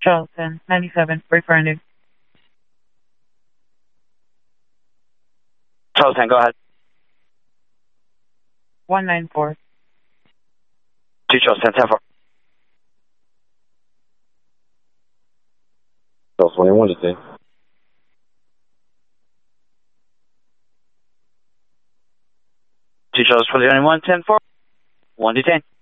Charleston, 97, break for ending. Charleston, go ahead. 194. 2 Charleston, 10-4. Charles 21 detain. 2 Charles 21, 10-4. 1 detain.